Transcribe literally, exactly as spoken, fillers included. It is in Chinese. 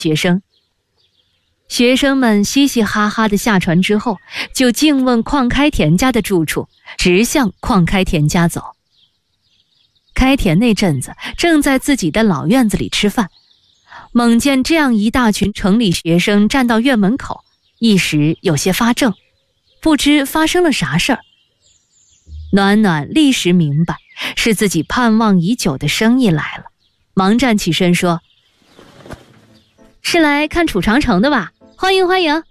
学生。学生们嘻嘻哈哈地下船之后，就径问邝开田家的住处，直向邝开田家走。开田那阵子正在自己的老院子里吃饭，猛见这样一大群城里学生站到院门口，一时有些发怔，不知发生了啥事儿。暖暖立时明白是自己盼望已久的生意来了，忙站起身说：“是来看楚长城的吧？欢迎欢迎。”